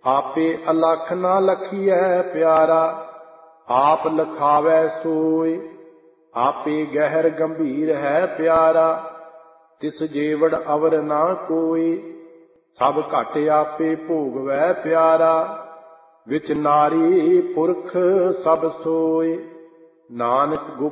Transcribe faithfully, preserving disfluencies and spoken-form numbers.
आपे अलख ना लखीਐ प्यारा, आप लखावै सोय। आपे गहर गंभीर है प्यारा, तिस जेवड़ अवर ना कोय। सब घट आपे भोगवै प्यारा, विच नारी पुरख सब सोय। नानक